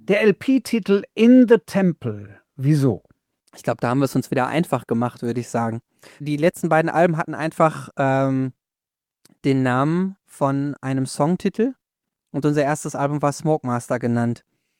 Der LP-Titel In the Temple. Wieso? Ich glaube, da haben wir es uns wieder einfach gemacht, würde ich sagen. Die letzten beiden Alben hatten einfach den Namen von einem Songtitel und unser erstes Album war Smoke Master genannt.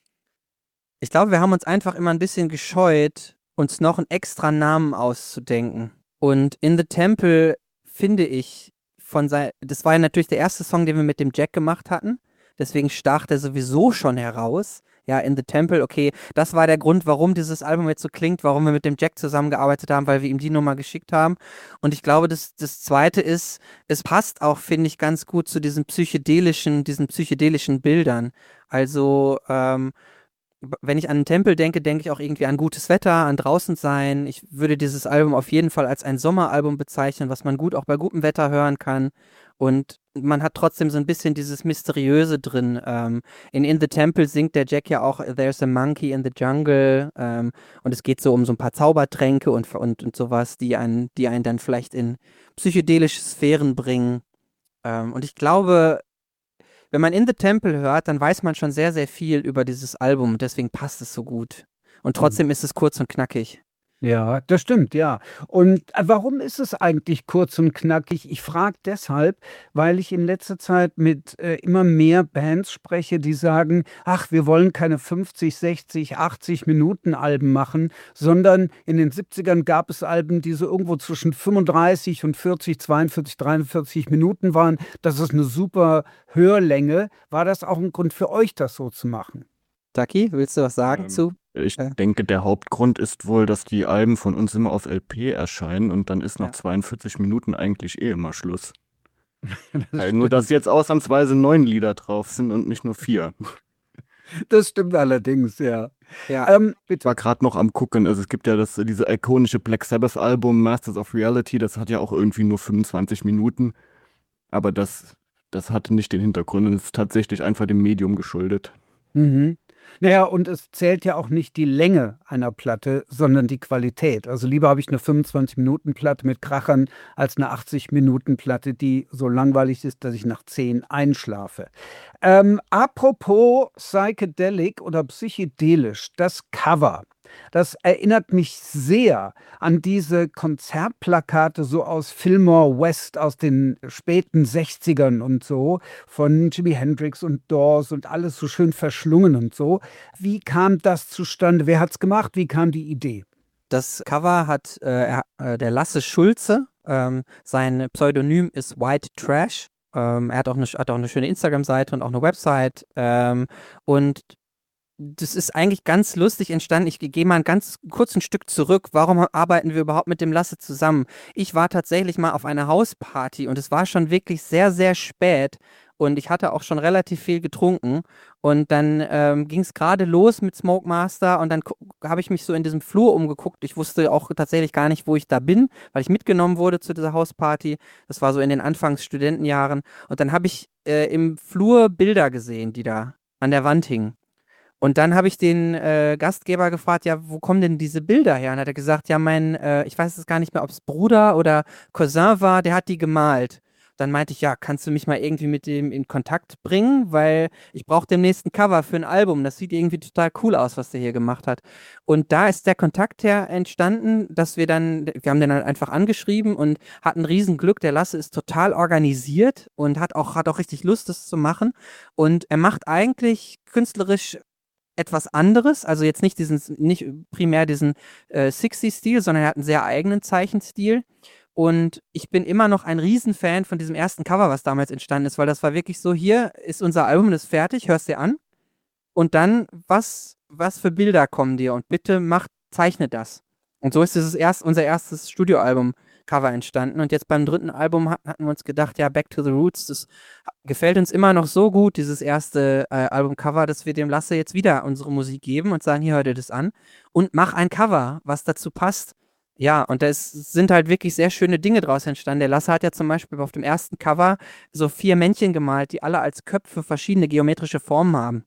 Ich glaube, wir haben uns einfach immer ein bisschen gescheut, uns noch einen extra Namen auszudenken. Und In the Temple finde ich das war ja natürlich der erste Song, den wir mit dem Jack gemacht hatten. Deswegen stach der sowieso schon heraus. Ja, In the Temple, okay, das war der Grund, warum dieses Album jetzt so klingt, warum wir mit dem Jack zusammengearbeitet haben, weil wir ihm die Nummer geschickt haben. Und ich glaube, das Zweite ist, es passt auch, finde ich, ganz gut zu diesen psychedelischen Bildern. Also, wenn ich an einen Tempel denke, denke ich auch irgendwie an gutes Wetter, an draußen sein. Ich würde dieses Album auf jeden Fall als ein Sommeralbum bezeichnen, was man gut auch bei gutem Wetter hören kann. Und man hat trotzdem so ein bisschen dieses Mysteriöse drin. In the Temple singt der Jack ja auch There's a monkey in the jungle. Und es geht so um so ein paar Zaubertränke und sowas, die einen dann vielleicht in psychedelische Sphären bringen. Und ich glaube, wenn man In the Temple hört, dann weiß man schon sehr, sehr viel über dieses Album und deswegen passt es so gut. Und trotzdem ist es kurz und knackig. Ja, das stimmt, ja. Und warum ist es eigentlich kurz und knackig? Ich frage deshalb, weil ich in letzter Zeit mit immer mehr Bands spreche, die sagen, ach, wir wollen keine 50, 60, 80 Minuten Alben machen, sondern in den 70ern gab es Alben, die so irgendwo zwischen 35 und 40, 42, 43 Minuten waren. Das ist eine super Hörlänge. War das auch ein Grund für euch, das so zu machen? Taki, willst du was sagen zu? Ich Äh, denke, der Hauptgrund ist wohl, dass die Alben von uns immer auf LP erscheinen und dann ist nach ja. 42 Minuten eigentlich eh immer Schluss. Das Nur, dass stimmt. jetzt ausnahmsweise 9 Lieder drauf sind und nicht nur 4. Das stimmt allerdings, ja. Ja, Ich Bitte. war gerade noch am gucken, also es gibt ja diese ikonische Black Sabbath Album Masters of Reality, das hat ja auch irgendwie nur 25 Minuten, aber das hatte nicht den Hintergrund und ist tatsächlich einfach dem Medium geschuldet. Mhm. Naja, und es zählt ja auch nicht die Länge einer Platte, sondern die Qualität. Also lieber habe ich eine 25-Minuten-Platte mit Krachern als eine 80-Minuten-Platte, die so langweilig ist, dass ich nach 10 einschlafe. Apropos Psychedelic oder psychedelisch, das Cover. Das erinnert mich sehr an diese Konzertplakate so aus Fillmore West aus den späten 60ern und so, von Jimi Hendrix und Doors und alles so schön verschlungen und so. Wie kam das zustande? Wer hat's gemacht? Wie kam die Idee? das Cover hat der Lasse Schulze. Sein Pseudonym ist White Trash. Er hat auch eine schöne Instagram-Seite und auch eine Website. Und das ist eigentlich ganz lustig entstanden. Ich gehe mal ein ganz kurzen Stück zurück. Warum arbeiten wir überhaupt mit dem Lasse zusammen? Ich war tatsächlich mal auf einer Hausparty und es war schon wirklich sehr, sehr spät und ich hatte auch schon relativ viel getrunken. Und dann ging es gerade los mit Smoke Master und dann habe ich mich so in diesem Flur umgeguckt. Ich wusste auch tatsächlich gar nicht, wo ich da bin, weil ich mitgenommen wurde zu dieser Hausparty. Das war so in den Anfangs-Studentenjahren. Und dann habe ich im Flur Bilder gesehen, die da an der Wand hingen. Und dann habe ich den Gastgeber gefragt, ja, wo kommen denn diese Bilder her? Und hat er gesagt, ja, ich weiß es gar nicht mehr, ob es Bruder oder Cousin war, der hat die gemalt. Dann meinte ich, ja, kannst du mich mal irgendwie mit dem in Kontakt bringen, weil ich brauche demnächst ein Cover für ein Album. Das sieht irgendwie total cool aus, was der hier gemacht hat. Und da ist der Kontakt her entstanden, dass wir haben den dann einfach angeschrieben und hatten Riesenglück. Der Lasse ist total organisiert und hat auch richtig Lust, das zu machen. Und er macht eigentlich künstlerisch etwas anderes, also jetzt nicht primär diesen 60s-Stil, sondern er hat einen sehr eigenen Zeichenstil. Und ich bin immer noch ein Riesenfan von diesem ersten Cover, was damals entstanden ist, weil das war wirklich so, hier ist unser Album, das ist fertig, hörst dir an. Und dann, was für Bilder kommen dir? Und bitte zeichne das. Und so ist unser erstes Studioalbum-Cover entstanden. Und jetzt beim dritten Album hatten wir uns gedacht, ja, Back to the Roots, das gefällt uns immer noch so gut, dieses erste Albumcover, dass wir dem Lasse jetzt wieder unsere Musik geben und sagen, hier hör dir das an und mach ein Cover, was dazu passt. Ja, und sind halt wirklich sehr schöne Dinge draus entstanden. Der Lasse hat ja zum Beispiel auf dem ersten Cover so 4 Männchen gemalt, die alle als Köpfe verschiedene geometrische Formen haben.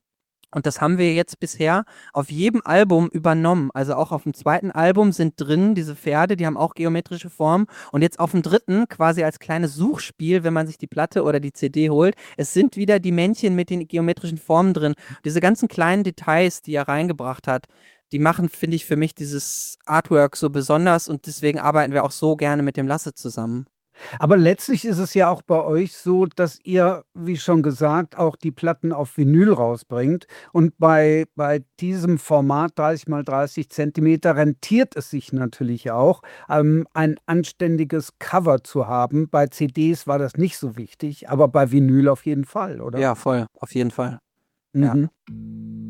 Und das haben wir jetzt bisher auf jedem Album übernommen. Also auch auf dem zweiten Album sind drin diese Pferde, die haben auch geometrische Formen. Und jetzt auf dem dritten, quasi als kleines Suchspiel, wenn man sich die Platte oder die CD holt, es sind wieder die Männchen mit den geometrischen Formen drin. Diese ganzen kleinen Details, die er reingebracht hat, die machen, finde ich, für mich dieses Artwork so besonders. Und deswegen arbeiten wir auch so gerne mit dem Lasse zusammen. Aber letztlich ist es ja auch bei euch so, dass ihr, wie schon gesagt, auch die Platten auf Vinyl rausbringt. Und bei diesem Format 30 mal 30 Zentimeter rentiert es sich natürlich auch, ein anständiges Cover zu haben. Bei CDs war das nicht so wichtig, aber bei Vinyl auf jeden Fall, oder? Ja, voll, auf jeden Fall. Ja. Mhm.